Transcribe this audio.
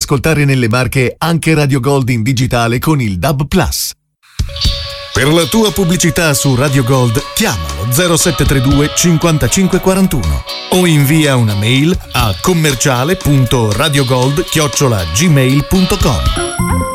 ascoltare nelle Marche anche Radio Gold in digitale con il DAB+. Per la tua pubblicità su Radio Gold chiamalo 0732 55 41 o invia una mail a commerciale.radiogold@gmail.com.